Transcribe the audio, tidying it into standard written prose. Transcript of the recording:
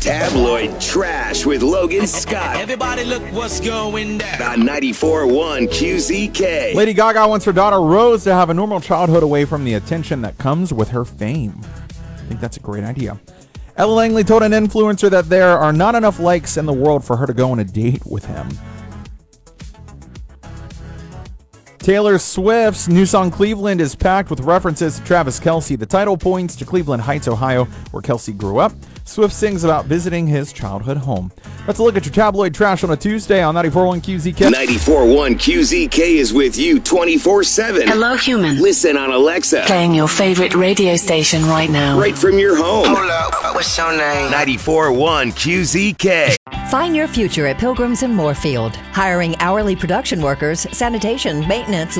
Tabloid Trash with Logan Scott. Everybody look what's going down. On 94.1 QZK. Lady Gaga wants her daughter Rose to have a normal childhood away from the attention that comes with her fame. I think that's a great idea. Ella Langley told an influencer that there are not enough likes in the world for her to go on a date with him. Taylor Swift's new song Cleveland is packed with references to Travis Kelce. The title points to Cleveland Heights, Ohio, where Kelce grew up. Swift sings about visiting his childhood home. Let's look at your tabloid trash on a Tuesday on 94.1 QZK. 94.1 QZK is with you 24/7. Hello, human. Listen on Alexa. Playing your favorite radio station right now. Right from your home. Hold up, what's your name? 94.1 QZK. Find your future at Pilgrims in Moorfield. Hiring hourly production workers, sanitation, maintenance,